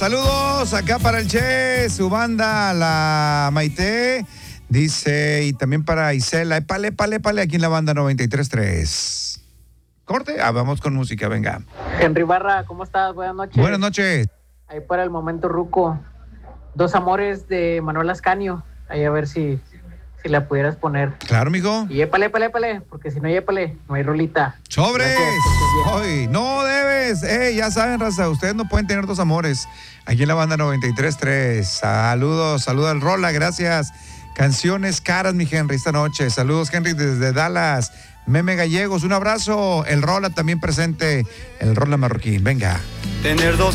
Saludos acá para el Che, su banda, la Maite, dice, y también para Isela, épale, aquí en la banda 93.3. Corte, vamos con música, venga. Henry Barra, ¿cómo estás? Buenas noches. Buenas noches. Ahí para el momento ruco, Dos Amores de Manuel Ascanio, ahí a ver si la pudieras poner. Claro, mijo. Y épale, porque si no hay épale, no hay rolita. ¡Sobres! Gracias, Hoy, no debes. Ya saben, raza, ustedes no pueden tener dos amores. Aquí en la banda 93.3. Saludos al Rola, gracias. Canciones caras, mi Henry, esta noche. Saludos, Henry, desde Dallas. Meme Gallegos, un abrazo. El Rola también presente. El Rola Marroquín, venga. Tener dos